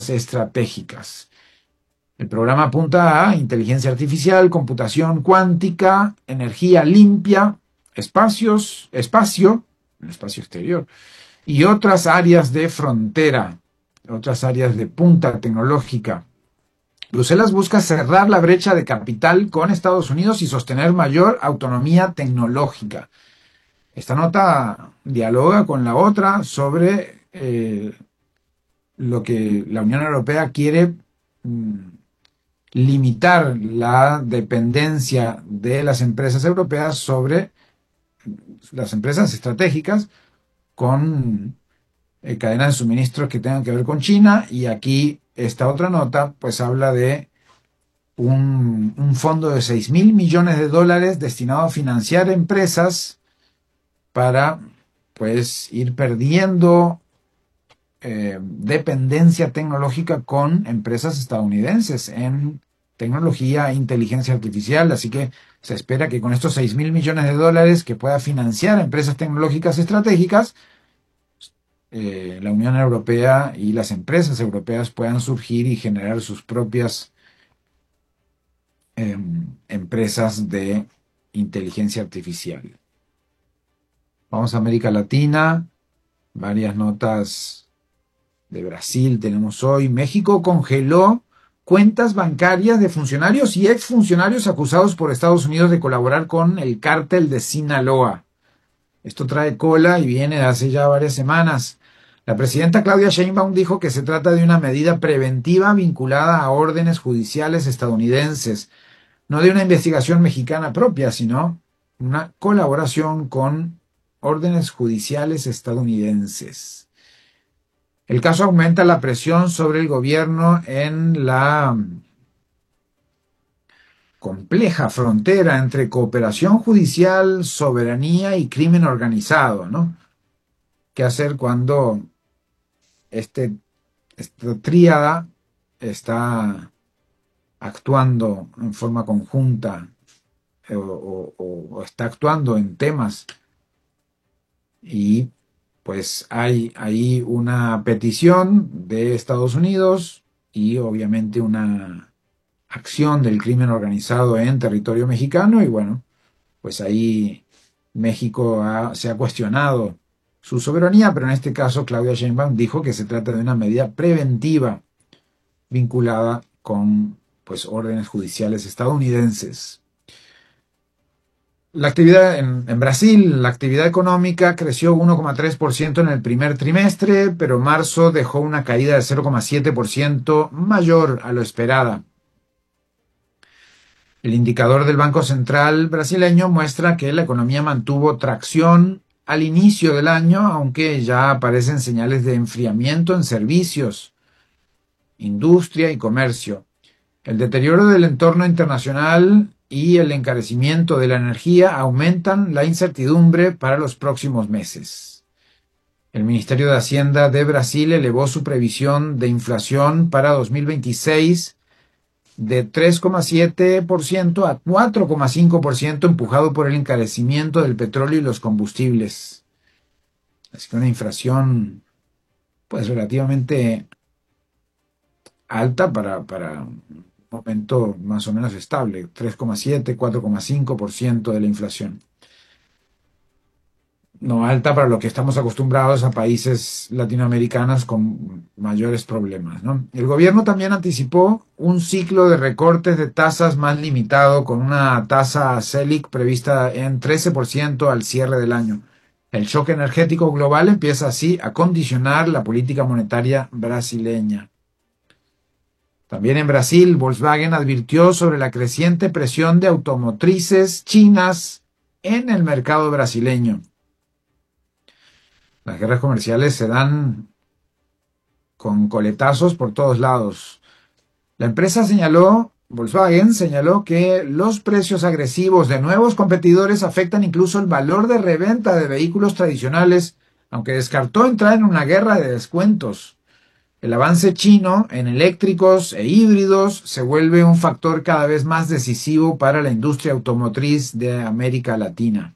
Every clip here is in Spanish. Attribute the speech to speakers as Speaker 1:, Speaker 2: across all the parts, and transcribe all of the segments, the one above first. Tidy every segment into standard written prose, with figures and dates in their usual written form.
Speaker 1: tecnológicas estratégicas. El programa apunta a inteligencia artificial, computación cuántica, energía limpia, espacio, el espacio exterior, y otras áreas de frontera, otras áreas de punta tecnológica. Bruselas busca cerrar la brecha de capital con Estados Unidos y sostener mayor autonomía tecnológica. Esta nota dialoga con la otra sobre lo que la Unión Europea quiere limitar la dependencia de las empresas europeas sobre las empresas estratégicas con cadenas de suministros que tengan que ver con China. Y aquí esta otra nota pues habla de un fondo de 6.000 millones de dólares destinado a financiar empresas para pues ir perdiendo dependencia tecnológica con empresas estadounidenses en tecnología e inteligencia artificial. Así que se espera que con estos 6.000 millones de dólares que pueda financiar empresas tecnológicas estratégicas, la Unión Europea y las empresas europeas puedan surgir y generar sus propias empresas de inteligencia artificial. Vamos a América Latina, varias notas de Brasil tenemos hoy. México congeló cuentas bancarias de funcionarios y exfuncionarios acusados por Estados Unidos de colaborar con el cártel de Sinaloa. Esto trae cola y viene de hace ya varias semanas. La presidenta Claudia Sheinbaum dijo que se trata de una medida preventiva vinculada a órdenes judiciales estadounidenses, no de una investigación mexicana propia, sino una colaboración con órdenes judiciales estadounidenses. El caso aumenta la presión sobre el gobierno en la compleja frontera entre cooperación judicial, soberanía y crimen organizado, ¿no? ¿Qué hacer cuando esta tríada está actuando en forma conjunta o está actuando en temas? Y pues hay ahí una petición de Estados Unidos y obviamente una acción del crimen organizado en territorio mexicano, y bueno, pues ahí México se ha cuestionado su soberanía, pero en este caso Claudia Sheinbaum dijo que se trata de una medida preventiva vinculada con pues órdenes judiciales estadounidenses. La actividad en Brasil, la actividad económica creció 1,3% en el primer trimestre, pero marzo dejó una caída de 0,7% mayor a lo esperada. El indicador del Banco Central brasileño muestra que la economía mantuvo tracción al inicio del año, aunque ya aparecen señales de enfriamiento en servicios, industria y comercio. El deterioro del entorno internacional y el encarecimiento de la energía aumentan la incertidumbre para los próximos meses. El Ministerio de Hacienda de Brasil elevó su previsión de inflación para 2026 de 3,7% a 4,5%, empujado por el encarecimiento del petróleo y los combustibles. Así que una inflación pues relativamente alta para un momento más o menos estable, 3,7, 4,5% de la inflación. No alta para lo que estamos acostumbrados a países latinoamericanos con mayores problemas, ¿no? El gobierno también anticipó un ciclo de recortes de tasas más limitado, con una tasa Selic prevista en 13% al cierre del año. El shock energético global empieza así a condicionar la política monetaria brasileña. También en Brasil, Volkswagen advirtió sobre la creciente presión de automotrices chinas en el mercado brasileño. Las guerras comerciales se dan con coletazos por todos lados. La empresa Volkswagen señaló que los precios agresivos de nuevos competidores afectan incluso el valor de reventa de vehículos tradicionales, aunque descartó entrar en una guerra de descuentos. El avance chino en eléctricos e híbridos se vuelve un factor cada vez más decisivo para la industria automotriz de América Latina.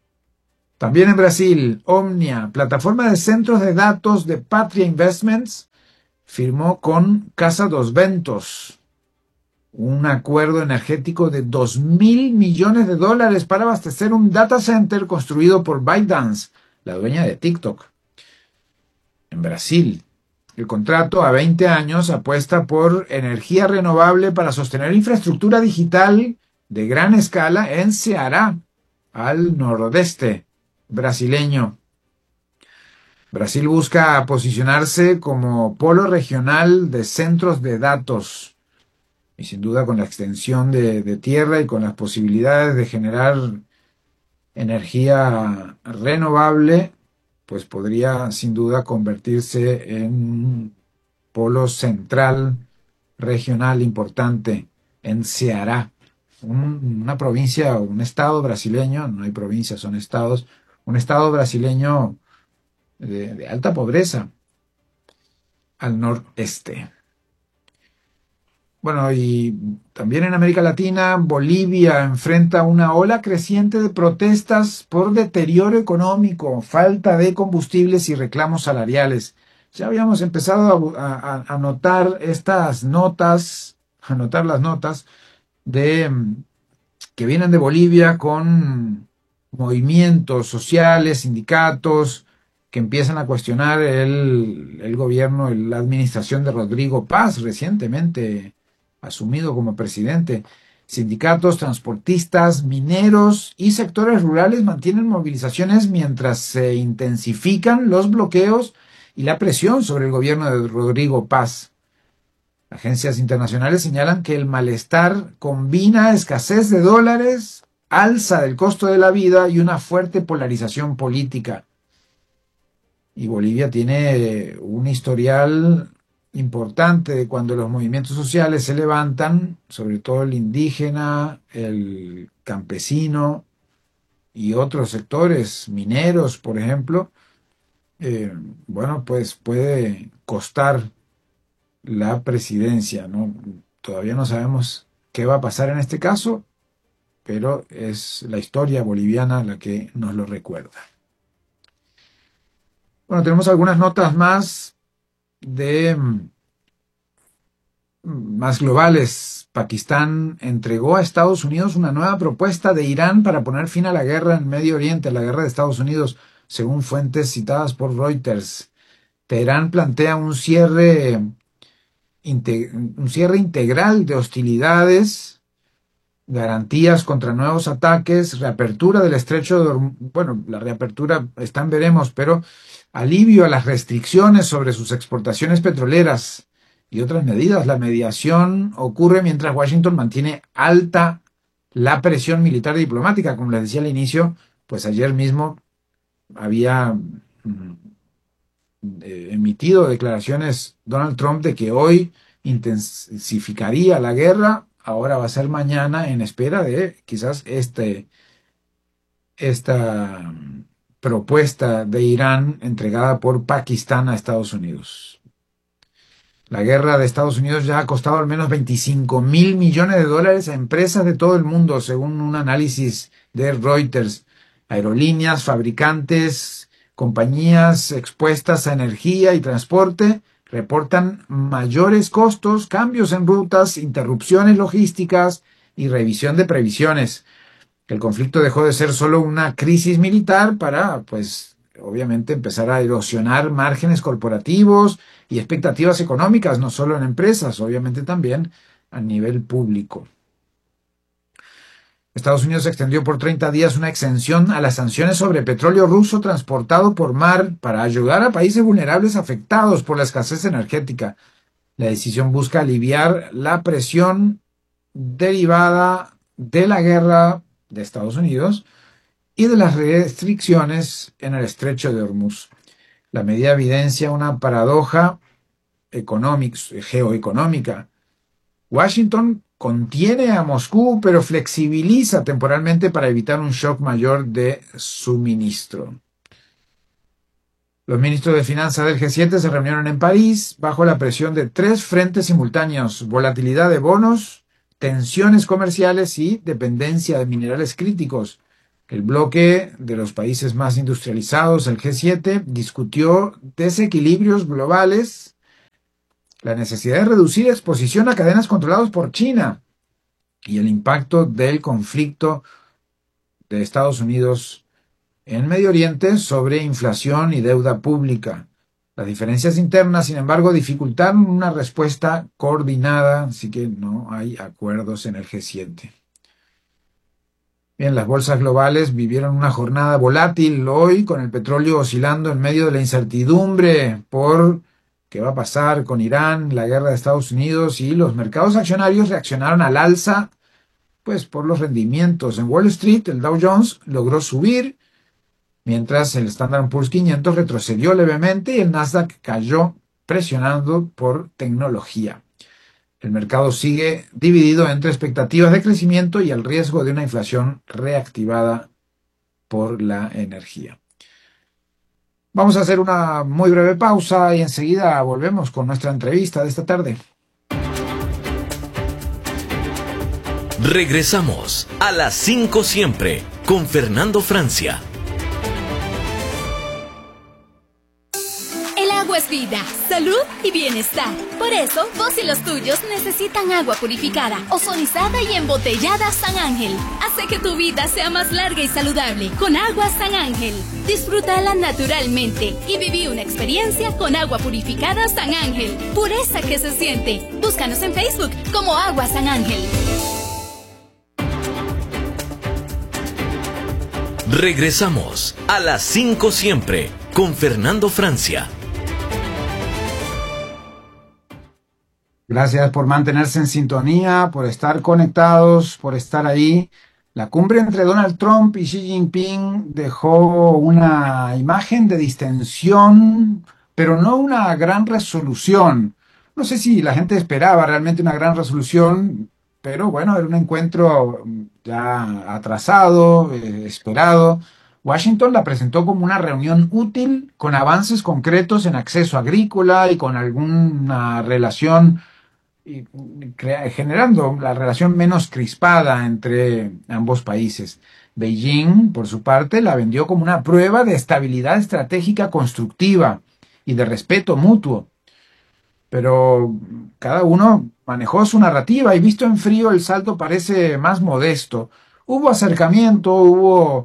Speaker 1: También en Brasil, Omnia, plataforma de centros de datos de Patria Investments, firmó con Casa dos Ventos un acuerdo energético de $2.000 millones para abastecer un data center construido por ByteDance, la dueña de TikTok, en Brasil. El contrato a 20 años apuesta por energía renovable para sostener infraestructura digital de gran escala en Ceará, al nordeste brasileño. Brasil busca posicionarse como polo regional de centros de datos y sin duda con la extensión de tierra y con las posibilidades de generar energía renovable, pues podría sin duda convertirse en un polo central regional importante en Ceará, una provincia o un estado brasileño, no hay provincias, son estados, un estado brasileño de alta pobreza al noreste. Bueno, y también en América Latina, Bolivia enfrenta una ola creciente de protestas por deterioro económico, falta de combustibles y reclamos salariales. Ya habíamos empezado a notar estas notas, a notar las notas de que vienen de Bolivia con movimientos sociales, sindicatos, que empiezan a cuestionar el gobierno, la administración de Rodrigo Paz, recientemente asumido como presidente. Sindicatos, transportistas, mineros y sectores rurales mantienen movilizaciones mientras se intensifican los bloqueos y la presión sobre el gobierno de Rodrigo Paz. Agencias internacionales señalan que el malestar combina escasez de dólares, alza del costo de la vida y una fuerte polarización política. Y Bolivia tiene un historial importante de cuando los movimientos sociales se levantan, sobre todo el indígena, el campesino y otros sectores, mineros, por ejemplo, bueno, pues puede costar la presidencia, ¿no? Todavía no sabemos qué va a pasar en este caso, pero es la historia boliviana la que nos lo recuerda. Bueno, tenemos algunas notas más más globales. Pakistán entregó a Estados Unidos una nueva propuesta de Irán para poner fin a la guerra en Medio Oriente, la guerra de Estados Unidos, según fuentes citadas por Reuters. Teherán plantea un cierre integral de hostilidades, garantías contra nuevos ataques, reapertura del estrecho de Hormuz. Bueno, la reapertura está en veremos, pero alivio a las restricciones sobre sus exportaciones petroleras y otras medidas. La mediación ocurre mientras Washington mantiene alta la presión militar y diplomática. Como les decía al inicio, pues ayer mismo había emitido declaraciones Donald Trump de que hoy intensificaría la guerra, ahora va a ser mañana en espera de quizás esta propuesta de Irán entregada por Pakistán a Estados Unidos. La guerra de Estados Unidos ya ha costado al menos $25.000 millones a empresas de todo el mundo, según un análisis de Reuters. Aerolíneas, fabricantes, compañías expuestas a energía y transporte reportan mayores costos, cambios en rutas, interrupciones logísticas y revisión de previsiones. El conflicto dejó de ser solo una crisis militar para, pues, obviamente empezar a erosionar márgenes corporativos y expectativas económicas, no solo en empresas, obviamente también a nivel público. Estados Unidos extendió por 30 días una exención a las sanciones sobre petróleo ruso transportado por mar para ayudar a países vulnerables afectados por la escasez energética. La decisión busca aliviar la presión derivada de la guerra de Estados Unidos y de las restricciones en el estrecho de Hormuz. La medida evidencia una paradoja geoeconómica. Washington contiene a Moscú, pero flexibiliza temporalmente para evitar un shock mayor de suministro. Los ministros de finanzas del G7 se reunieron en París bajo la presión de 3 frentes simultáneos: volatilidad de bonos, tensiones comerciales y dependencia de minerales críticos. El bloque de los países más industrializados, el G7, discutió desequilibrios globales la necesidad de reducir exposición a cadenas controladas por China y el impacto del conflicto de Estados Unidos en Medio Oriente sobre inflación y deuda pública. Las diferencias internas, sin embargo, dificultaron una respuesta coordinada, así que no hay acuerdos en el G7. Bien, las bolsas globales vivieron una jornada volátil hoy, con el petróleo oscilando en medio de la incertidumbre por qué va a pasar con Irán, la guerra de Estados Unidos, y los mercados accionarios reaccionaron al alza, pues por los rendimientos. En Wall Street, el Dow Jones logró subir, mientras el Standard Poor's 500 retrocedió levemente y el Nasdaq cayó, presionando por tecnología. El mercado sigue dividido entre expectativas de crecimiento y el riesgo de una inflación reactivada por la energía. Vamos a hacer una muy breve pausa y enseguida volvemos con nuestra entrevista de esta tarde.
Speaker 2: Regresamos a las 5 siempre con Fernando Francia.
Speaker 3: El agua es vida, salud y bienestar. Por eso, vos y los tuyos necesitan agua purificada, ozonizada y embotellada San Ángel. Hace que tu vida sea más larga y saludable con agua San Ángel. Disfrútala naturalmente y viví una experiencia con agua purificada San Ángel. Pureza que se siente. Búscanos en Facebook como Agua San Ángel.
Speaker 2: Regresamos a las 5 siempre con Fernando Francia.
Speaker 1: Gracias por mantenerse en sintonía, por estar conectados, por estar ahí. La cumbre entre Donald Trump y Xi Jinping dejó una imagen de distensión, pero no una gran resolución. No sé si la gente esperaba realmente una gran resolución, pero bueno, era un encuentro ya atrasado, esperado. Washington la presentó como una reunión útil, con avances concretos en acceso agrícola y con alguna relación, y generando la relación menos crispada entre ambos países. Beijing, por su parte, la vendió como una prueba de estabilidad estratégica constructiva y de respeto mutuo. Pero cada uno manejó su narrativa y visto en frío el saldo parece más modesto. Hubo acercamiento, hubo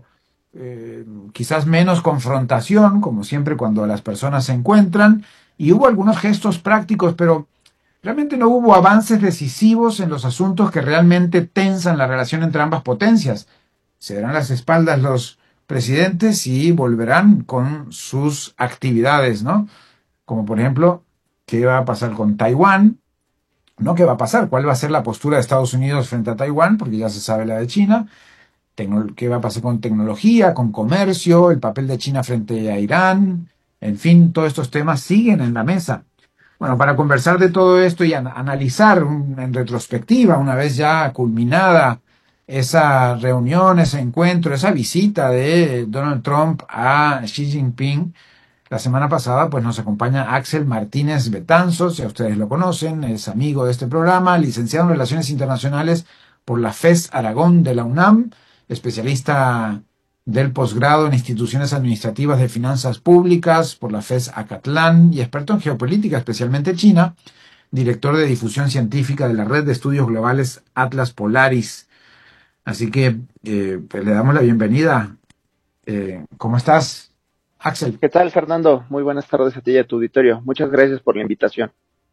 Speaker 1: quizás menos confrontación, como siempre cuando las personas se encuentran, y hubo algunos gestos prácticos, pero realmente no hubo avances decisivos en los asuntos que realmente tensan la relación entre ambas potencias. Se darán las espaldas los presidentes y volverán con sus actividades, ¿no? Como por ejemplo, ¿qué va a pasar con Taiwán? No, ¿qué va a pasar? ¿Cuál va a ser la postura de Estados Unidos frente a Taiwán? Porque ya se sabe la de China. ¿Qué va a pasar con tecnología, con comercio, el papel de China frente a Irán? En fin, todos estos temas siguen en la mesa. Bueno, para conversar de todo esto y analizar en retrospectiva, una vez ya culminada esa reunión, ese encuentro, esa visita de Donald Trump a Xi Jinping, la semana pasada, pues nos acompaña Axel Martínez Betanzos, ya ustedes lo conocen, es amigo de este programa, licenciado en Relaciones Internacionales por la FES Aragón de la UNAM, especialista del posgrado en instituciones administrativas de finanzas públicas por la FES Acatlán y experto en geopolítica, especialmente China, director de difusión científica de la Red de Estudios Globales Atlas Polaris. Así que pues le damos la bienvenida. ¿Cómo estás, Axel?
Speaker 4: ¿Qué tal, Fernando? Muy buenas tardes a ti y a tu auditorio. Muchas gracias por la invitación.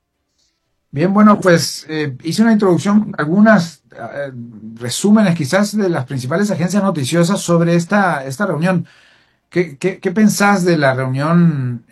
Speaker 1: Bien, bueno, pues hice una introducción, algunas resúmenes quizás de las principales agencias noticiosas sobre esta reunión. ¿Qué pensás de la reunión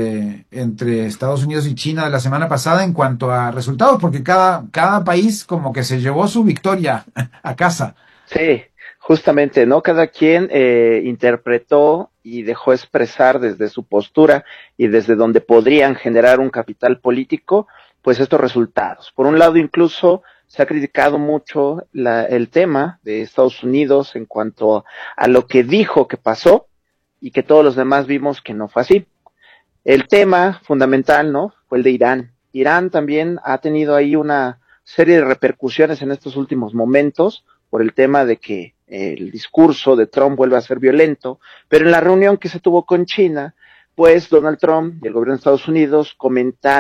Speaker 1: entre Estados Unidos y China de la semana pasada en cuanto a resultados? Porque cada país como que se llevó su victoria a casa.
Speaker 4: Sí, justamente, ¿no? Cada quien interpretó y dejó expresar desde su postura y desde donde podrían generar un capital político, pues estos resultados. Por un lado, incluso se ha criticado mucho el tema de Estados Unidos en cuanto a lo que dijo que pasó y que todos los demás vimos que no fue así. El tema fundamental, ¿no?, fue el de Irán. Irán también ha tenido ahí una serie de repercusiones en estos últimos momentos por el tema de que el discurso de Trump vuelve a ser violento, pero en la reunión que se tuvo con China, pues Donald Trump y el gobierno de Estados Unidos comentaron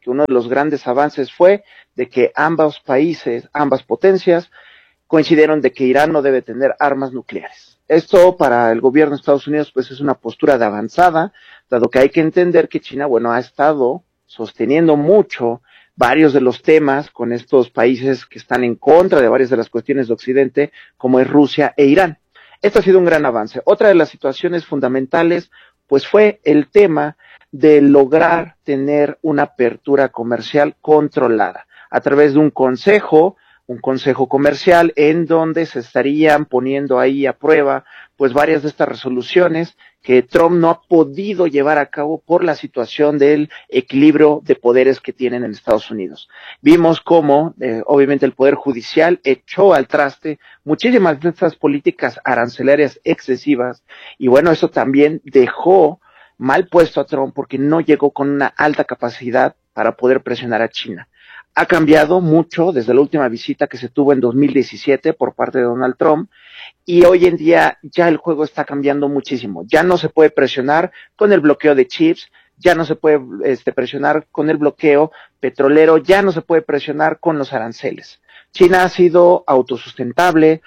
Speaker 4: que uno de los grandes avances fue de que ambas potencias, coincidieron de que Irán no debe tener armas nucleares. Esto para el gobierno de Estados Unidos pues es una postura de avanzada, dado que hay que entender que China, bueno, ha estado sosteniendo mucho varios de los temas con estos países que están en contra de varias de las cuestiones de Occidente, como es Rusia e Irán. Esto ha sido un gran avance. Otra de las situaciones fundamentales pues fue el tema de lograr tener una apertura comercial controlada a través de un consejo comercial en donde se estarían poniendo ahí a prueba pues varias de estas resoluciones que Trump no ha podido llevar a cabo por la situación del equilibrio de poderes que tienen en Estados Unidos. Vimos cómo, obviamente, el Poder Judicial echó al traste muchísimas de estas políticas arancelarias excesivas, y bueno, eso también dejó mal puesto a Trump porque no llegó con una alta capacidad para poder presionar a China. Ha cambiado mucho desde la última visita que se tuvo en 2017 por parte de Donald Trump, y hoy en día ya el juego está cambiando muchísimo. Ya no se puede presionar con el bloqueo de chips, ya no se puede presionar con el bloqueo petrolero, ya no se puede presionar con los aranceles. China ha sido autosustentable.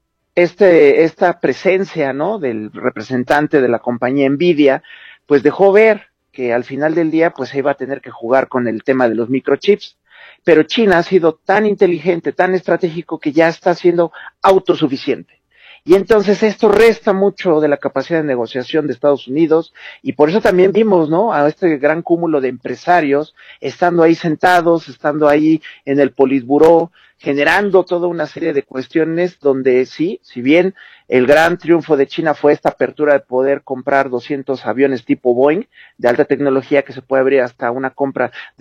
Speaker 4: Esta presencia, ¿no?, del representante de la compañía Nvidia, pues dejó ver que al final del día pues se iba a tener que jugar con el tema de los microchips. Pero China ha sido tan inteligente, tan estratégico, que ya está siendo autosuficiente. Y entonces esto resta mucho de la capacidad de negociación de Estados Unidos, y por eso también vimos, ¿no?, a este gran cúmulo de empresarios estando ahí sentados, estando ahí en el Politburó, generando toda una serie de cuestiones donde sí, si bien el gran triunfo de China fue esta apertura de poder comprar 200 aviones tipo Boeing de alta tecnología que se puede abrir hasta una compra de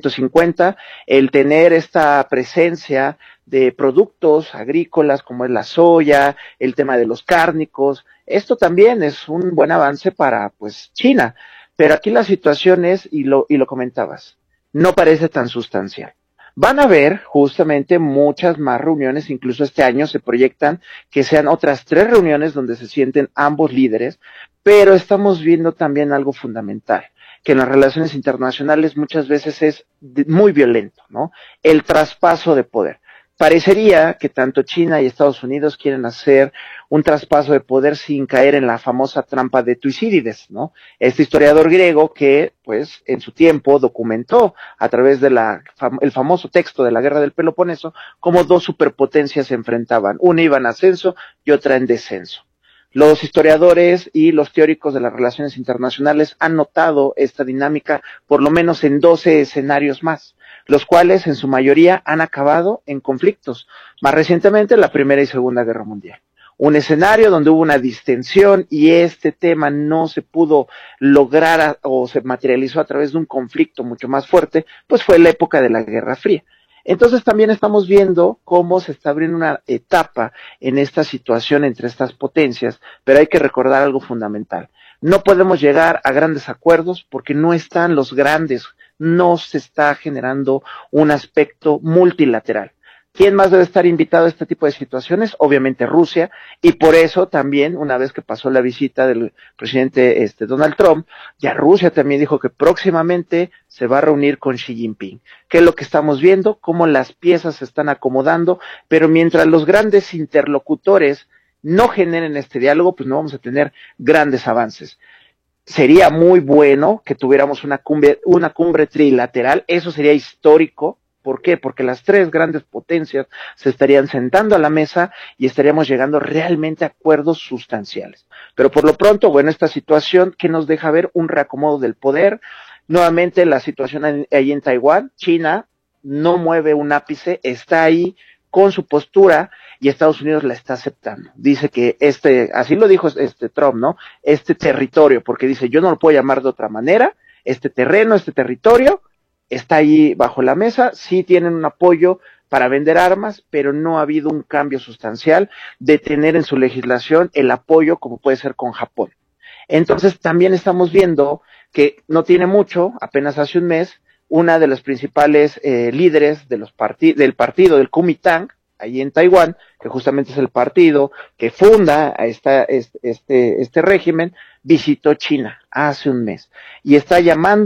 Speaker 4: 750, el tener esta presencia de productos agrícolas como es la soya, el tema de los cárnicos, esto también es un buen avance para pues China, pero aquí la situación es, y lo comentabas, no parece tan sustancial. Van a haber justamente muchas más reuniones, incluso este año se proyectan que sean otras 3 reuniones donde se sienten ambos líderes, pero estamos viendo también algo fundamental, que en las relaciones internacionales muchas veces es muy violento, ¿no? El traspaso de poder. Parecería que tanto China y Estados Unidos quieren hacer un traspaso de poder sin caer en la famosa trampa de Tucídides, ¿no? Este historiador griego que, pues, en su tiempo documentó a través de el famoso texto de la Guerra del Peloponeso cómo 2 superpotencias se enfrentaban. Una iba en ascenso y otra en descenso. Los historiadores y los teóricos de las relaciones internacionales han notado esta dinámica por lo menos en 12 escenarios más, los cuales en su mayoría han acabado en conflictos, más recientemente la Primera y Segunda Guerra Mundial. Un escenario donde hubo una distensión y este tema no se pudo lograr o se materializó a través de un conflicto mucho más fuerte, pues fue la época de la Guerra Fría. Entonces también estamos viendo cómo se está abriendo una etapa en esta situación entre estas potencias, pero hay que recordar algo fundamental. No podemos llegar a grandes acuerdos porque no están los grandes, no se está generando un aspecto multilateral. ¿Quién más debe estar invitado a este tipo de situaciones? Obviamente Rusia, y por eso también, una vez que pasó la visita del presidente Donald Trump, ya Rusia también dijo que próximamente se va a reunir con Xi Jinping. ¿Qué es lo que estamos viendo? Cómo las piezas se están acomodando, pero mientras los grandes interlocutores no generen este diálogo, pues no vamos a tener grandes avances. Sería muy bueno que tuviéramos una cumbre trilateral, eso sería histórico. ¿Por qué? Porque las 3 grandes potencias se estarían sentando a la mesa y estaríamos llegando realmente a acuerdos sustanciales. Pero por lo pronto, bueno, esta situación que nos deja ver un reacomodo del poder. Nuevamente la situación ahí en Taiwán, China no mueve un ápice, está ahí con su postura y Estados Unidos la está aceptando. Dice que así lo dijo Trump, ¿no? Este territorio, porque dice, yo no lo puedo llamar de otra manera, este terreno, este territorio, está ahí bajo la mesa, sí tienen un apoyo para vender armas, pero no ha habido un cambio sustancial de tener en su legislación el apoyo como puede ser con Japón. Entonces también estamos viendo que no tiene mucho, apenas hace un mes, una de las principales líderes del partido del Kuomintang, ahí en Taiwán, que justamente es el partido que funda a este régimen, visitó China hace un mes y está llamando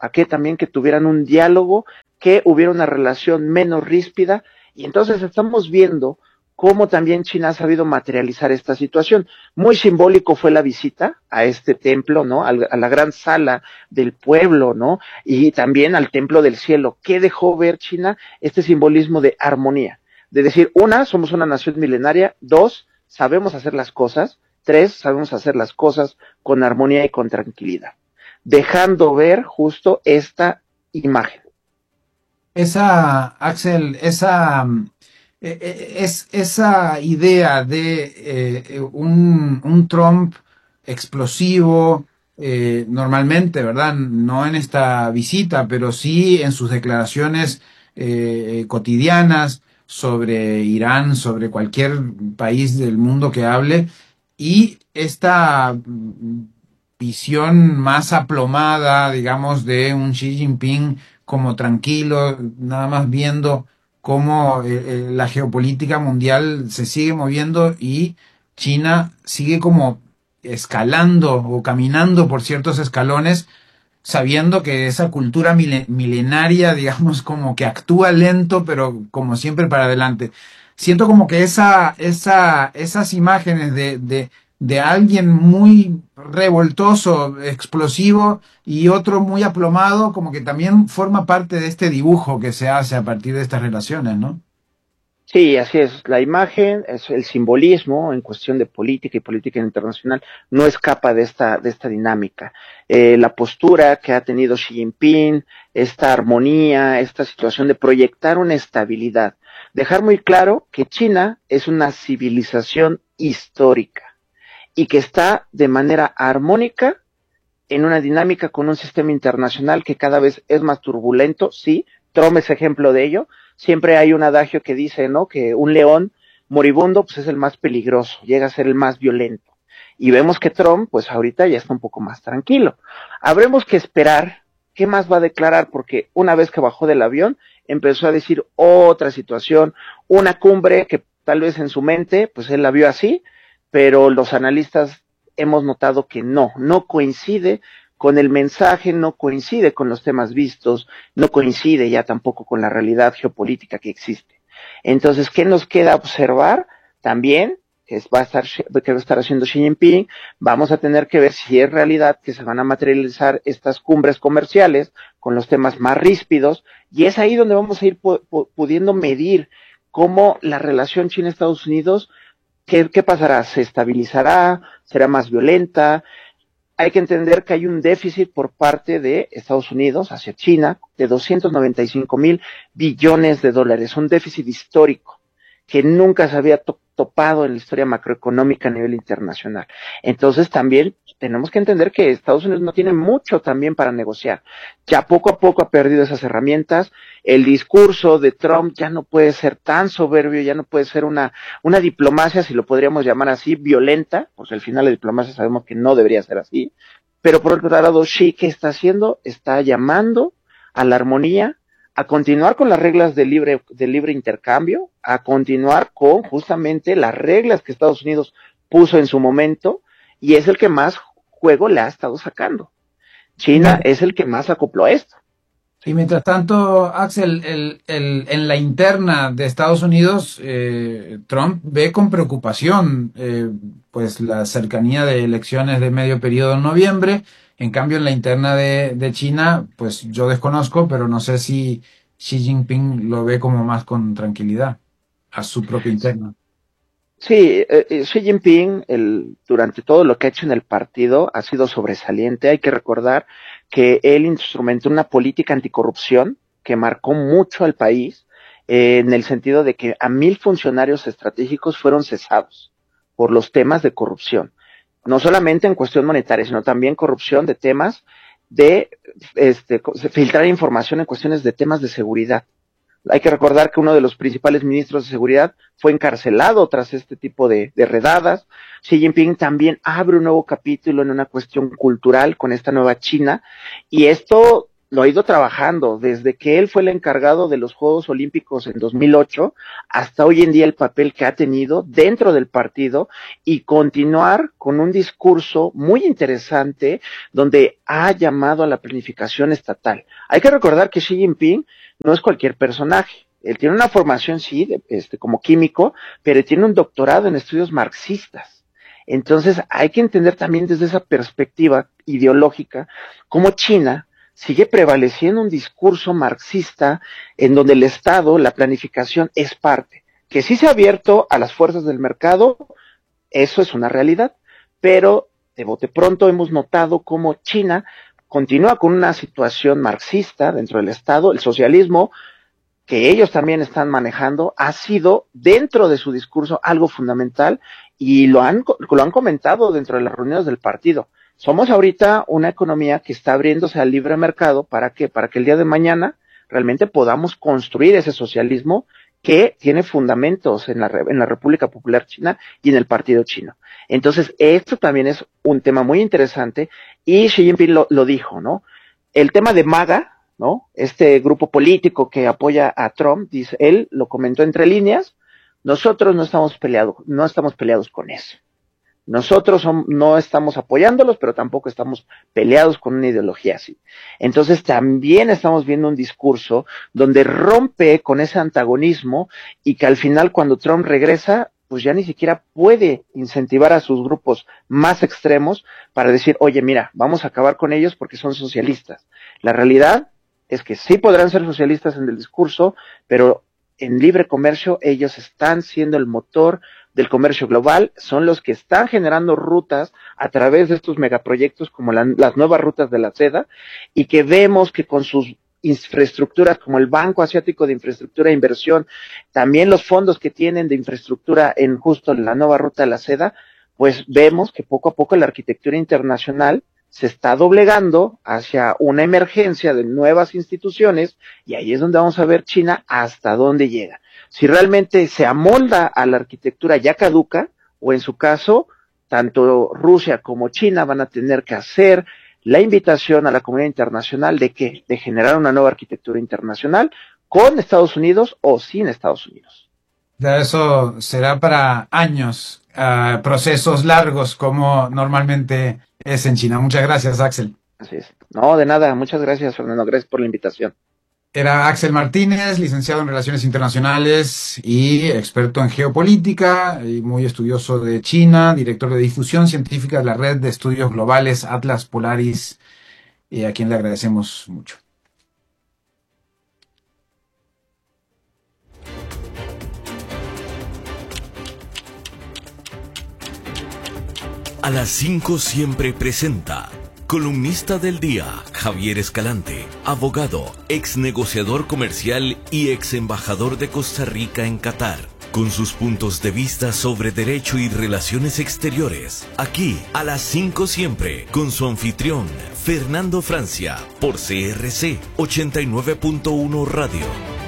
Speaker 4: a que también que tuvieran un diálogo, que hubiera una relación menos ríspida, y entonces estamos viendo cómo también China ha sabido materializar esta situación. Muy simbólico fue la visita a este templo, ¿no? A la gran sala del pueblo, ¿no? Y también al templo del cielo. ¿Qué dejó ver China? Este simbolismo de armonía. De decir, una, somos una nación milenaria, dos, sabemos hacer las cosas, tres, sabemos hacer las cosas con armonía y con tranquilidad. Dejando ver justo esta imagen.
Speaker 1: Axel, esa idea de un Trump explosivo, normalmente, ¿verdad? No en esta visita, pero sí en sus declaraciones cotidianas sobre Irán, sobre cualquier país del mundo que hable, y esta visión más aplomada, digamos, de un Xi Jinping como tranquilo, nada más viendo cómo la geopolítica mundial se sigue moviendo y China sigue como escalando o caminando por ciertos escalones, sabiendo que esa cultura milenaria, digamos, como que actúa lento, pero como siempre para adelante. Siento como que esas imágenes de alguien muy revoltoso, explosivo, y otro muy aplomado, como que también forma parte de este dibujo que se hace a partir de estas relaciones, ¿no?
Speaker 4: Sí, así es. La imagen, es el simbolismo en cuestión de política y política internacional, no escapa de esta dinámica. La postura que ha tenido Xi Jinping, esta armonía, esta situación de proyectar una estabilidad, dejar muy claro que China es una civilización histórica y que está de manera armónica en una dinámica con un sistema internacional que cada vez es más turbulento. Sí, Trump es ejemplo de ello. Siempre hay un adagio que dice, ¿no?, que un león moribundo pues es el más peligroso, llega a ser el más violento. Y vemos que Trump pues ahorita ya está un poco más tranquilo. Habremos que esperar qué más va a declarar, porque una vez que bajó del avión empezó a decir otra situación, una cumbre que tal vez en su mente pues él la vio así, pero los analistas hemos notado que no coincide con el mensaje, no coincide con los temas vistos, no coincide ya tampoco con la realidad geopolítica que existe. Entonces, ¿qué nos queda observar? También, que va a estar haciendo Xi Jinping, vamos a tener que ver si es realidad que se van a materializar estas cumbres comerciales con los temas más ríspidos, y es ahí donde vamos a ir pudiendo medir cómo la relación China-Estados Unidos, ¿qué pasará? ¿Se estabilizará? ¿Será más violenta? Hay que entender que hay un déficit por parte de Estados Unidos hacia China de 295,000 billones de dólares, un déficit histórico que nunca se había topado en la historia macroeconómica a nivel internacional. Entonces también tenemos que entender que Estados Unidos no tiene mucho también para negociar. Ya poco a poco ha perdido esas herramientas. El discurso de Trump ya no puede ser tan soberbio, ya no puede ser una diplomacia, si lo podríamos llamar así, violenta, pues al final la diplomacia sabemos que no debería ser así. Pero por otro lado, Xi, ¿qué está haciendo? Está llamando a la armonía, a continuar con las reglas de libre intercambio, a continuar con justamente las reglas que Estados Unidos puso en su momento, y es el que más juego le ha estado sacando. China es el que más acopló esto.
Speaker 1: Y mientras tanto, Axel, en la interna de Estados Unidos, Trump ve con preocupación pues la cercanía de elecciones de medio periodo en noviembre. En cambio, en la interna de China, pues yo desconozco, pero no sé si Xi Jinping lo ve como más con tranquilidad a su propia interna.
Speaker 4: Sí, Xi Jinping, durante todo lo que ha hecho en el partido, ha sido sobresaliente. Hay que recordar que él instrumentó una política anticorrupción que marcó mucho al país, en el sentido de que a 1,000 funcionarios estratégicos fueron cesados por los temas de corrupción. No solamente en cuestión monetaria, sino también corrupción de temas de filtrar información en cuestiones de temas de seguridad. Hay que recordar que uno de los principales ministros de seguridad fue encarcelado tras este tipo de redadas. Xi Jinping también abre un nuevo capítulo en una cuestión cultural con esta nueva China, y esto lo ha ido trabajando desde que él fue el encargado de los Juegos Olímpicos en 2008 hasta hoy en día el papel que ha tenido dentro del partido y continuar con un discurso muy interesante donde ha llamado a la planificación estatal. Hay que recordar que Xi Jinping no es cualquier personaje. Él tiene una formación, sí, como químico, pero tiene un doctorado en estudios marxistas. Entonces hay que entender también desde esa perspectiva ideológica cómo China sigue prevaleciendo un discurso marxista en donde el Estado, la planificación es parte, que sí se ha abierto a las fuerzas del mercado, eso es una realidad, pero de bote pronto hemos notado cómo China continúa con una situación marxista dentro del Estado, el socialismo que ellos también están manejando, ha sido dentro de su discurso algo fundamental y lo han comentado dentro de las reuniones del partido. Somos ahorita una economía que está abriéndose al libre mercado, ¿para qué? Para que el día de mañana realmente podamos construir ese socialismo que tiene fundamentos en la República Popular China y en el Partido Chino. Entonces, esto también es un tema muy interesante y Xi Jinping lo dijo, ¿no? El tema de MAGA, ¿no? Este grupo político que apoya a Trump, dice, él lo comentó entre líneas, nosotros no estamos peleados con eso. Nosotros no estamos apoyándolos, pero tampoco estamos peleados con una ideología así. Entonces también estamos viendo un discurso donde rompe con ese antagonismo y que al final cuando Trump regresa, pues ya ni siquiera puede incentivar a sus grupos más extremos para decir, oye, mira, vamos a acabar con ellos porque son socialistas. La realidad es que sí podrán ser socialistas en el discurso, pero en libre comercio ellos están siendo el motor del comercio global, son los que están generando rutas a través de estos megaproyectos como las nuevas rutas de la seda y que vemos que con sus infraestructuras como el Banco Asiático de Infraestructura e Inversión, también los fondos que tienen de infraestructura en justo la nueva ruta de la seda, pues vemos que poco a poco la arquitectura internacional se está doblegando hacia una emergencia de nuevas instituciones y ahí es donde vamos a ver China hasta dónde llega. Si realmente se amolda a la arquitectura ya caduca o en su caso, tanto Rusia como China van a tener que hacer la invitación a la comunidad internacional de que de generar una nueva arquitectura internacional con Estados Unidos o sin Estados Unidos.
Speaker 1: Eso será para años, procesos largos como normalmente es en China. Muchas gracias, Axel.
Speaker 4: Así es. No, de nada. Muchas gracias, Fernando. Gracias por la invitación.
Speaker 1: Era Axel Martínez, licenciado en Relaciones Internacionales y experto en geopolítica, y muy estudioso de China, director de difusión científica de la Red de Estudios Globales Atlas Polaris, y a quien le agradecemos mucho.
Speaker 2: A las 5 siempre presenta columnista del día, Javier Escalante, abogado, ex negociador comercial y ex embajador de Costa Rica en Qatar, con sus puntos de vista sobre derecho y relaciones exteriores. Aquí, a las 5 siempre, con su anfitrión, Fernando Francia, por CRC 89.1 Radio.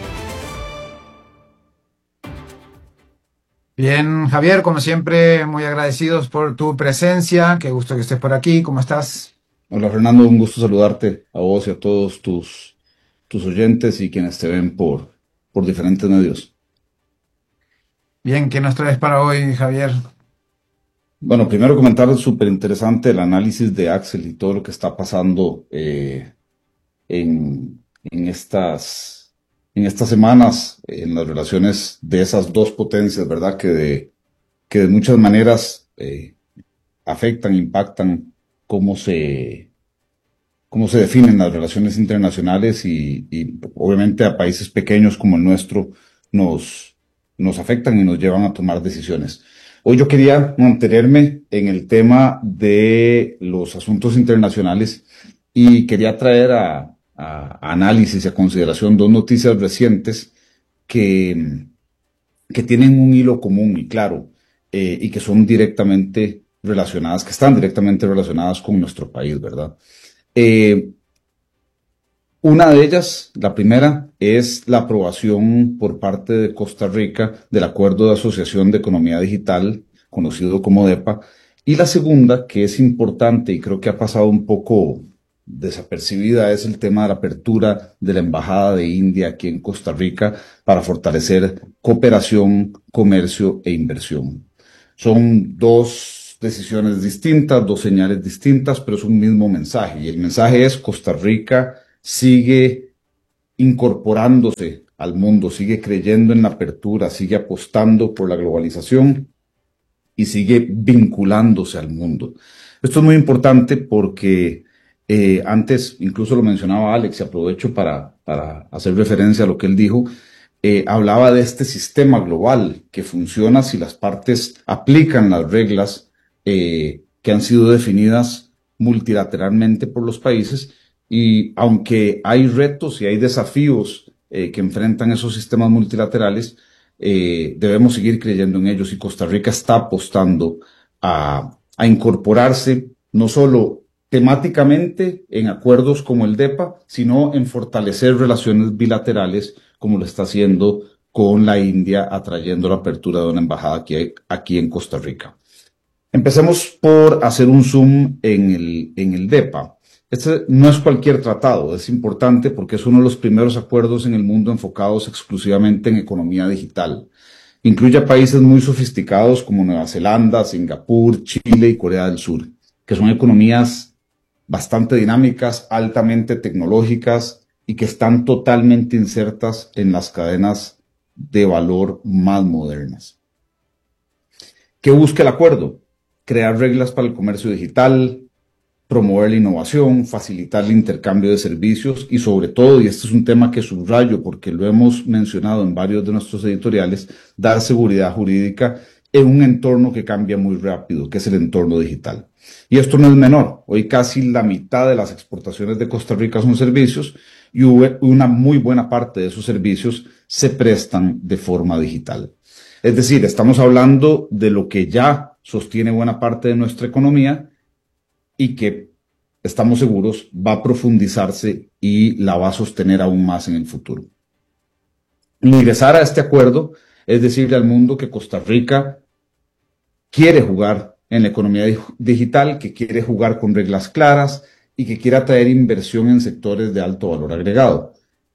Speaker 1: Bien, Javier, como siempre, muy agradecidos por tu presencia. Qué gusto que estés por aquí. ¿Cómo estás?
Speaker 5: Hola, Fernando, un gusto saludarte a vos y a todos tus oyentes y quienes te ven por diferentes medios.
Speaker 1: Bien, ¿qué nos traes para hoy, Javier?
Speaker 5: Bueno, primero comentar súper interesante el análisis de Axel y todo lo que está pasando en estas semanas en las relaciones de esas dos potencias, ¿verdad? Que de muchas maneras afectan, impactan cómo se definen las relaciones internacionales y obviamente a países pequeños como el nuestro nos afectan y nos llevan a tomar decisiones. Hoy yo quería mantenerme en el tema de los asuntos internacionales y quería traer a análisis y a consideración dos noticias recientes que tienen un hilo común y claro y que son directamente relacionadas, que están directamente relacionadas con nuestro país, ¿verdad? Una de ellas, la primera, es la aprobación por parte de Costa Rica del Acuerdo de Asociación de Economía Digital, conocido como DEPA, y la segunda, que es importante y creo que ha pasado un poco desapercibida es el tema de la apertura de la Embajada de India aquí en Costa Rica para fortalecer cooperación, comercio e inversión. Son dos decisiones distintas, dos señales distintas, pero es un mismo mensaje. Y el mensaje es: Costa Rica sigue incorporándose al mundo, sigue creyendo en la apertura, sigue apostando por la globalización y sigue vinculándose al mundo. Esto es muy importante porque antes, incluso lo mencionaba Alex, y aprovecho para hacer referencia a lo que él dijo, hablaba de este sistema global que funciona si las partes aplican las reglas que han sido definidas multilateralmente por los países, y aunque hay retos y hay desafíos que enfrentan esos sistemas multilaterales, debemos seguir creyendo en ellos, y Costa Rica está apostando a incorporarse no solo temáticamente en acuerdos como el DEPA, sino en fortalecer relaciones bilaterales como lo está haciendo con la India, atrayendo la apertura de una embajada aquí en Costa Rica. Empecemos por hacer un zoom en el DEPA. Este no es cualquier tratado, es importante porque es uno de los primeros acuerdos en el mundo enfocados exclusivamente en economía digital. Incluye a países muy sofisticados como Nueva Zelanda, Singapur, Chile y Corea del Sur, que son economías bastante dinámicas, altamente tecnológicas y que están totalmente insertas en las cadenas de valor más modernas. ¿Qué busca el acuerdo? Crear reglas para el comercio digital, promover la innovación, facilitar el intercambio de servicios y, sobre todo, y este es un tema que subrayo porque lo hemos mencionado en varios de nuestros editoriales, dar seguridad jurídica en un entorno que cambia muy rápido, que es el entorno digital. Y esto no es menor. Hoy casi la mitad de las exportaciones de Costa Rica son servicios, y una muy buena parte de esos servicios se prestan de forma digital. Es decir, estamos hablando de lo que ya sostiene buena parte de nuestra economía y que estamos seguros va a profundizarse y la va a sostener aún más en el futuro. Ingresar a este acuerdo es decirle al mundo que Costa Rica quiere jugar en la economía digital, que quiere jugar con reglas claras y que quiere atraer inversión en sectores de alto valor agregado.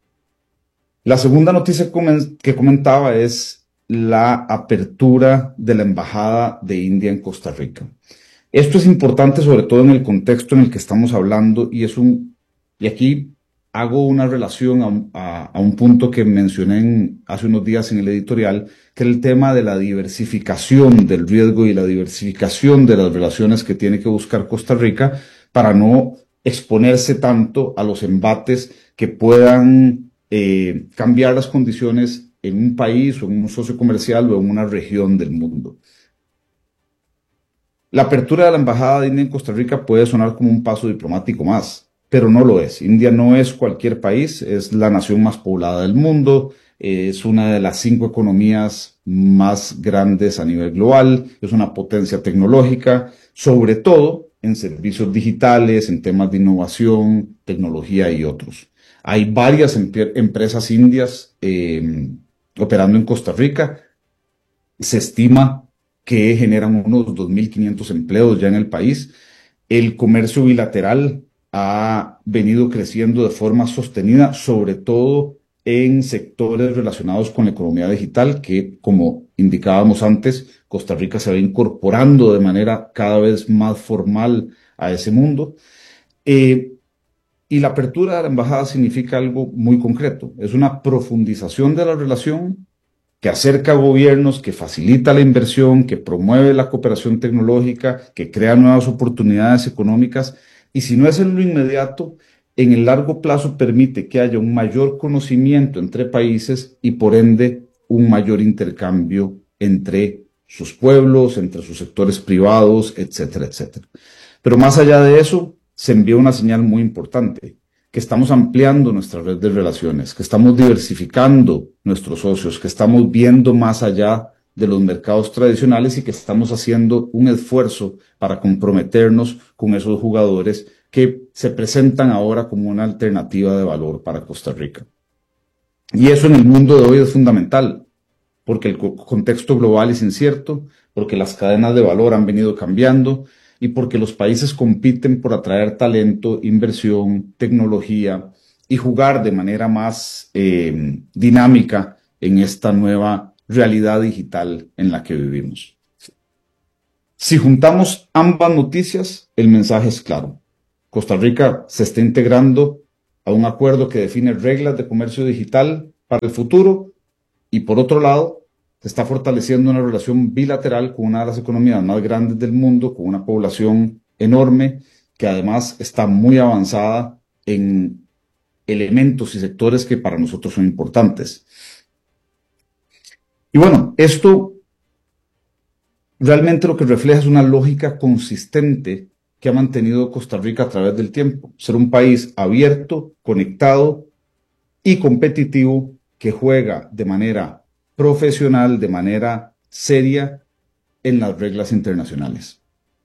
Speaker 5: La segunda noticia que comentaba es la apertura de la Embajada de India en Costa Rica. Esto es importante sobre todo en el contexto en el que estamos hablando, y aquí hago una relación a un punto que mencioné hace unos días en el editorial, que es el tema de la diversificación del riesgo y la diversificación de las relaciones que tiene que buscar Costa Rica para no exponerse tanto a los embates que puedan cambiar las condiciones en un país o en un socio comercial o en una región del mundo. La apertura de la Embajada de India en Costa Rica puede sonar como un paso diplomático más, pero no lo es. India no es cualquier país, es la nación más poblada del mundo, es una de las 5 economías más grandes a nivel global, es una potencia tecnológica, sobre todo en servicios digitales, en temas de innovación, tecnología y otros. Hay varias empresas indias operando en Costa Rica. Se estima que generan unos 2.500 empleos ya en el país. El comercio bilateral ha venido creciendo de forma sostenida, sobre todo en sectores relacionados con la economía digital, que, como indicábamos antes, Costa Rica se va incorporando de manera cada vez más formal a ese mundo. Y la apertura de la embajada significa algo muy concreto. Es una profundización de la relación que acerca a gobiernos, que facilita la inversión, que promueve la cooperación tecnológica, que crea nuevas oportunidades económicas, y si no es en lo inmediato, en el largo plazo permite que haya un mayor conocimiento entre países y, por ende, un mayor intercambio entre sus pueblos, entre sus sectores privados, etcétera, etcétera. Pero más allá de eso, se envía una señal muy importante, que estamos ampliando nuestra red de relaciones, que estamos diversificando nuestros socios, que estamos viendo más allá de los mercados tradicionales y que estamos haciendo un esfuerzo para comprometernos con esos jugadores que se presentan ahora como una alternativa de valor para Costa Rica. Y eso en el mundo de hoy es fundamental, porque el contexto global es incierto, porque las cadenas de valor han venido cambiando, y porque los países compiten por atraer talento, inversión, tecnología y jugar de manera más dinámica en esta nueva realidad digital en la que vivimos. Si juntamos ambas noticias, el mensaje es claro. Costa Rica se está integrando a un acuerdo que define reglas de comercio digital para el futuro y, por otro lado, se está fortaleciendo una relación bilateral con una de las economías más grandes del mundo, con una población enorme que además está muy avanzada en elementos y sectores que para nosotros son importantes. Y bueno, esto realmente lo que refleja es una lógica consistente que ha mantenido Costa Rica a través del tiempo. Ser un país abierto, conectado y competitivo que juega de manera profesional, de manera seria en las reglas internacionales.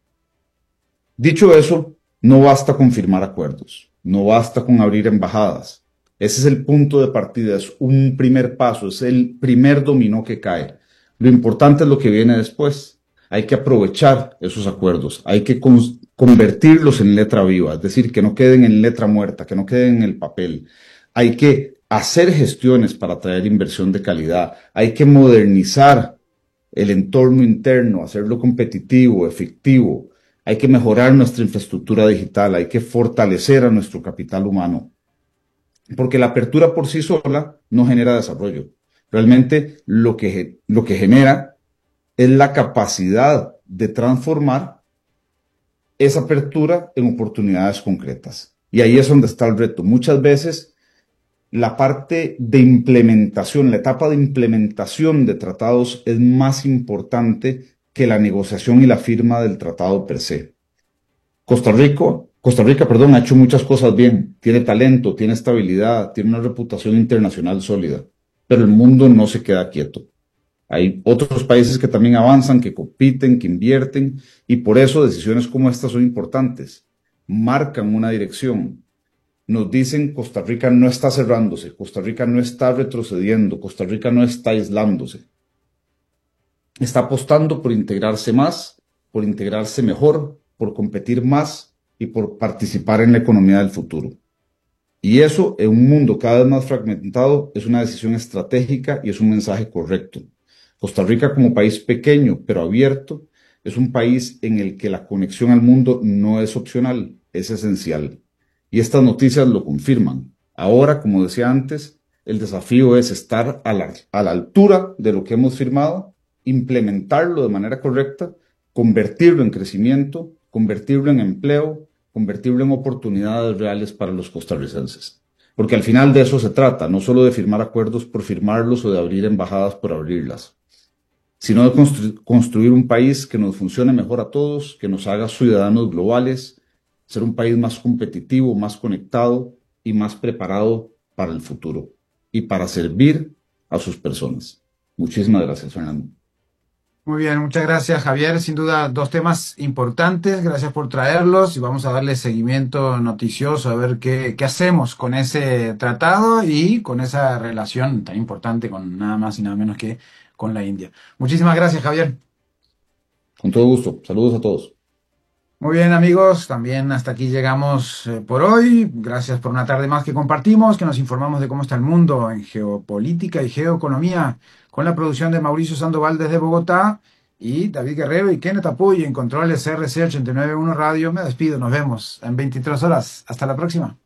Speaker 5: Dicho eso, no basta con firmar acuerdos, no basta con abrir embajadas. Ese es el punto de partida, es un primer paso, es el primer dominó que cae. Lo importante es lo que viene después. Hay que aprovechar esos acuerdos, hay que convertirlos en letra viva, es decir, que no queden en letra muerta, que no queden en el papel. Hay que hacer gestiones para atraer inversión de calidad, hay que modernizar el entorno interno, hacerlo competitivo, efectivo, hay que mejorar nuestra infraestructura digital, hay que fortalecer a nuestro capital humano, porque la apertura por sí sola no genera desarrollo. Realmente lo que genera es la capacidad de transformar esa apertura en oportunidades concretas. Y ahí es donde está el reto. Muchas veces la parte de implementación, la etapa de implementación de tratados es más importante que la negociación y la firma del tratado per se. Costa Rica, ha hecho muchas cosas bien. Tiene talento, tiene estabilidad, tiene una reputación internacional sólida. Pero el mundo no se queda quieto. Hay otros países que también avanzan, que compiten, que invierten, y por eso decisiones como estas son importantes. Marcan una dirección. Nos dicen Costa Rica no está cerrándose, Costa Rica no está retrocediendo, Costa Rica no está aislándose. Está apostando por integrarse más, por integrarse mejor, por competir más y por participar en la economía del futuro. Y eso, en un mundo cada vez más fragmentado, es una decisión estratégica y es un mensaje correcto. Costa Rica, como país pequeño pero abierto, es un país en el que la conexión al mundo no es opcional, es esencial. Y estas noticias lo confirman. Ahora, como decía antes, el desafío es estar a la altura de lo que hemos firmado, implementarlo de manera correcta, convertirlo en crecimiento, convertirlo en empleo, convertirlo en oportunidades reales para los costarricenses. Porque al final de eso se trata, no solo de firmar acuerdos por firmarlos o de abrir embajadas por abrirlas, sino de construir un país que nos funcione mejor a todos, que nos haga ciudadanos globales, ser un país más competitivo, más conectado y más preparado para el futuro y para servir a sus personas. Muchísimas gracias, Fernando.
Speaker 1: Muy bien, muchas gracias, Javier. Sin duda, dos temas importantes. Gracias por traerlos y vamos a darle seguimiento noticioso a ver qué hacemos con ese tratado y con esa relación tan importante con nada más y nada menos que con la India. Muchísimas gracias, Javier.
Speaker 5: Con todo gusto. Saludos a todos.
Speaker 1: Muy bien, amigos, también hasta aquí llegamos por hoy. Gracias por una tarde más que compartimos, que nos informamos de cómo está el mundo en geopolítica y geoeconomía, con la producción de Mauricio Sandoval desde Bogotá y David Guerrero y Kenneth Apuy en controles CRC 891 Radio. Me despido, nos vemos en 23 horas. Hasta la próxima.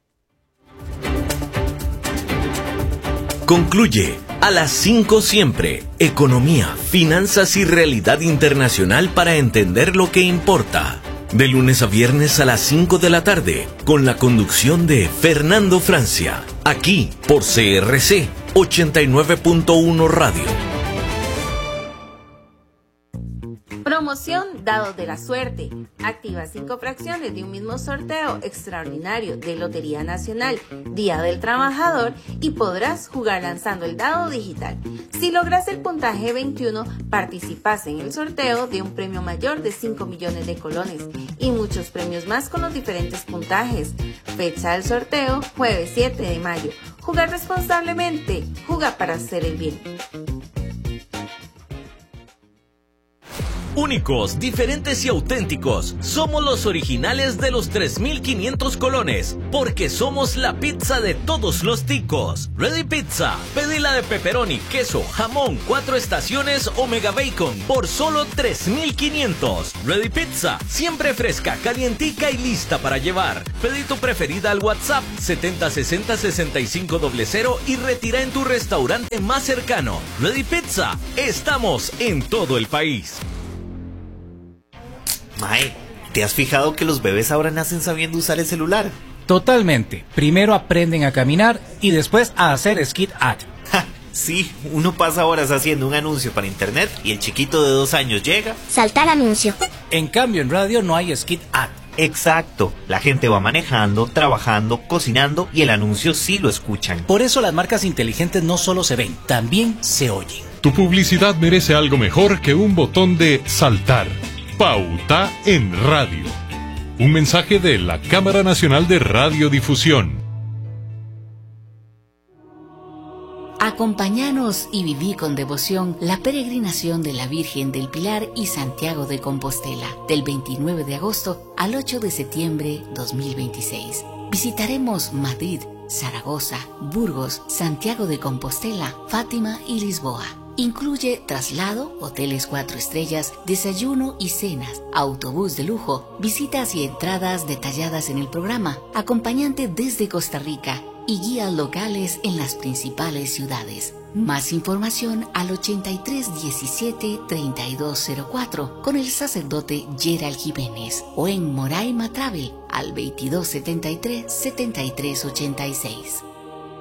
Speaker 2: Concluye a las 5 siempre, economía, finanzas y realidad internacional para entender lo que importa. De lunes a viernes a las 5 de la tarde, con la conducción de Fernando Francia, aquí por CRC 89.1 Radio.
Speaker 6: Promoción Dados de la Suerte. Activa 5 fracciones de un mismo sorteo extraordinario de Lotería Nacional, Día del Trabajador, y podrás jugar lanzando el dado digital. Si logras el puntaje 21, participas en el sorteo de un premio mayor de 5 millones de colones y muchos premios más con los diferentes puntajes. Fecha del sorteo, jueves 7 de mayo. Jugar responsablemente. Juega para hacer el bien.
Speaker 2: Únicos, diferentes y auténticos. Somos los originales de los 3,500 colones, porque somos la pizza de todos los ticos. Ready Pizza. Pedila de pepperoni, queso, jamón, 4 estaciones o mega bacon por solo 3,500. Ready Pizza. Siempre fresca, calientica y lista para llevar. Pedí tu preferida al WhatsApp 7060-6500 y retira en tu restaurante más cercano. Ready Pizza. Estamos en todo el país.
Speaker 7: Mae, ¿te has fijado que los bebés ahora nacen sabiendo usar el celular?
Speaker 8: Totalmente. Primero aprenden a caminar y después a hacer skid ad.
Speaker 7: Sí, uno pasa horas haciendo un anuncio para internet y el chiquito de 2 años llega.
Speaker 9: Saltar anuncio.
Speaker 8: En cambio, en radio no hay skid ad.
Speaker 7: Exacto. La gente va manejando, trabajando, cocinando y el anuncio sí lo escuchan.
Speaker 8: Por eso las marcas inteligentes no solo se ven, también se oyen.
Speaker 10: Tu publicidad merece algo mejor que un botón de saltar. Pauta en Radio. Un mensaje de la Cámara Nacional de Radiodifusión.
Speaker 11: Acompáñanos y viví con devoción la peregrinación de la Virgen del Pilar y Santiago de Compostela, del 29 de agosto al 8 de septiembre 2026. Visitaremos Madrid, Zaragoza, Burgos, Santiago de Compostela, Fátima y Lisboa. Incluye traslado, hoteles 4 estrellas, desayuno y cenas, autobús de lujo, visitas y entradas detalladas en el programa, acompañante desde Costa Rica y guías locales en las principales ciudades. Más información al 8317-3204 con el sacerdote Gerald Jiménez o en Moraima Travel al 2273-7386.